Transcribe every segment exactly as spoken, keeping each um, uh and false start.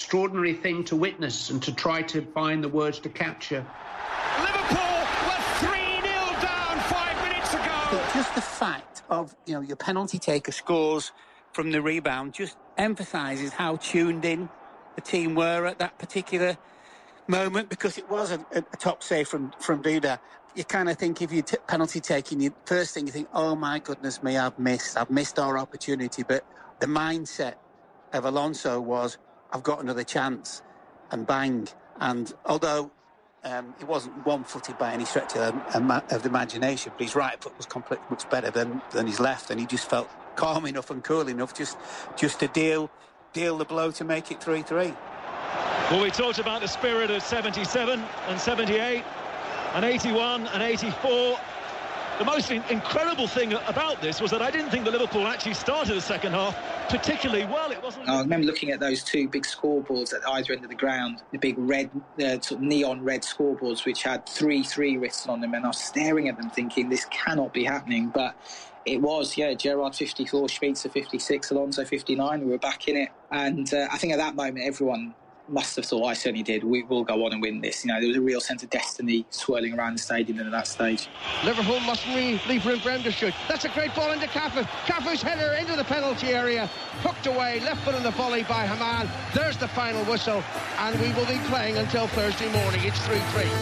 extraordinary thing to witness and to try to find the words to capture. Liverpool were three nil down five minutes ago. Just the fact of, you know, your penalty taker scores from the rebound just emphasises how tuned in the team were at that particular moment, because it was a, a top save from, from Duda. You kind of think if you're t- penalty taking, you first thing you think, oh my goodness me, I've missed, I've missed our opportunity. But the mindset of Alonso was, I've got another chance, and bang. And although um, it wasn't one-footed by any stretch of, of the imagination, but his right foot was completely much better than, than his left, and he just felt calm enough and cool enough just just to deal deal the blow to make it three three. Well, we talked about the spirit of seventy-seven and seventy-eight and eighty-one and eighty-four. The most in- incredible thing about this was that I didn't think that Liverpool actually started the second half particularly well. It wasn't. I remember looking at those two big scoreboards at either end of the ground, the big red, uh, sort of neon red scoreboards, which had three three written on them, and I was staring at them thinking, this cannot be happening. But it was, yeah, Gerrard fifty-four, Schmeitzer fifty-six, Alonso fifty-nine. We were back in it. And uh, I think at that moment, everyone must have thought, I certainly did, we will go on and win this. You know, there was a real sense of destiny swirling around the stadium at that stage. Liverpool mustn't really leave room for him to shoot. That's a great ball into Cafu. Cafu's header into the penalty area, hooked away, left foot in the volley by Hamal. There's the final whistle, and we will be playing until Thursday morning. It's three three.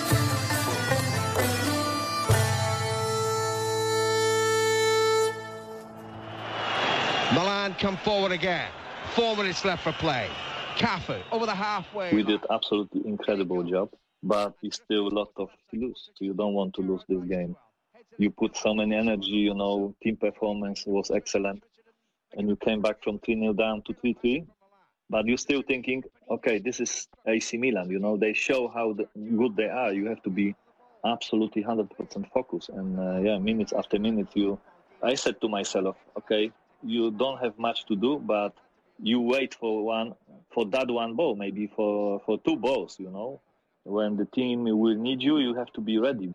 Milan come forward again. Four minutes left for play. Cafu over the halfway. We did absolutely incredible job, but it's still a lot of to lose. You don't want to lose this game. You put so many energy, you know, team performance was excellent, and you came back from three nil down to three three, but you're still thinking, okay, this is A C Milan, you know, they show how the, good they are. You have to be absolutely one hundred percent focused, and uh, yeah, minutes after minutes, you. I said to myself, okay, you don't have much to do, but you wait for one, for that one ball, maybe for, for two balls, you know. When the team will need you, you have to be ready.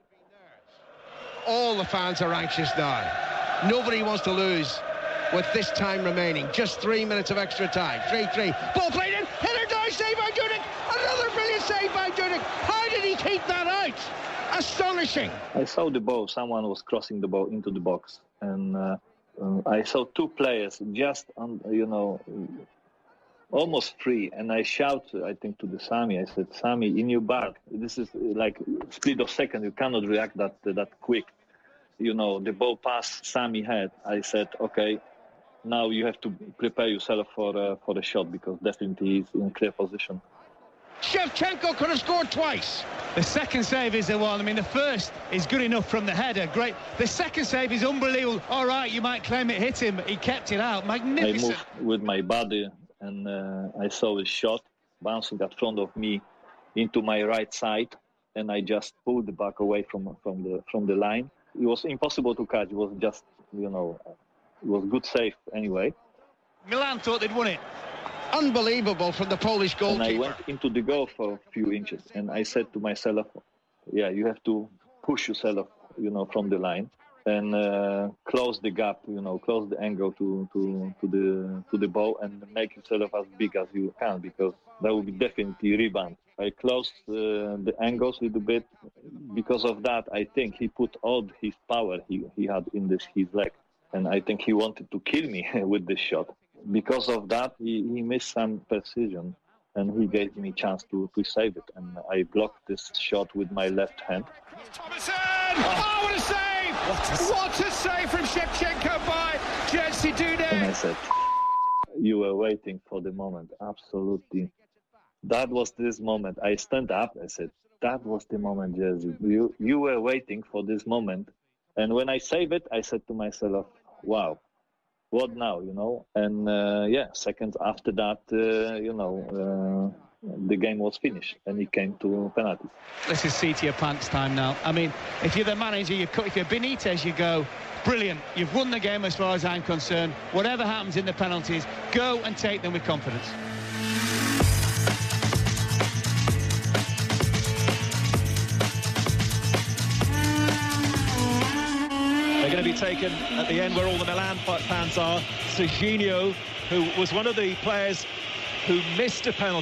All the fans are anxious now. Nobody wants to lose with this time remaining. Just three minutes of extra time. three three. Ball played in. Header down, save by Dudek. Another brilliant save by Dudek. How did he keep that out? Astonishing. I saw the ball. Someone was crossing the ball into the box. And uh, uh, I saw two players just, on, you know, almost free. And I shouted, I think, to the Sami. I said, Sami, in your back. This is like split of second. You cannot react that that quick. You know, the ball passed Sami head. I said, okay, now you have to prepare yourself for uh, for the shot, because definitely he's in clear position. Shevchenko could have scored twice. The second save is the one. I mean, the first is good enough from the header. Great. The second save is unbelievable. All right, you might claim it hit him, but he kept it out. Magnificent. I moved with my body, and uh, I saw his shot bouncing in front of me into my right side, and I just pulled the back away from from the from the line. It was impossible to catch. It was just, you know, it was good save anyway. Milan thought they'd won it. Unbelievable from the Polish goalkeeper. And I went into the goal for a few inches, and I said to myself, yeah, you have to push yourself, you know, from the line and uh, close the gap, you know, close the angle to, to, to the to the ball and make yourself as big as you can, because that will be definitely rebound. I closed uh, the angles a little bit. Because of that, I think he put all his power he, he had in this his leg, and I think he wanted to kill me with this shot. Because of that, he, he missed some precision, and he gave me a chance to, to save it. And I blocked this shot with my left hand. Thomason! Oh, what a save! What a, what a save from Shevchenko by Jerzy Dudek! And I said, you were waiting for the moment. Absolutely. That was this moment. I stand up. I said, that was the moment, Jerzy. You, you were waiting for this moment. And when I save it, I said to myself, wow. What now, you know? And uh, yeah, seconds after that, uh, you know, uh, the game was finished, and it came to penalties. This is seat to your pants time now. I mean, if you're the manager, you if you're Benitez, you go, brilliant. You've won the game as far as I'm concerned. Whatever happens in the penalties, go and take them with confidence. They're going to be taken at the end where all the Milan fans are. Serginho, who was one of the players who missed a penalty.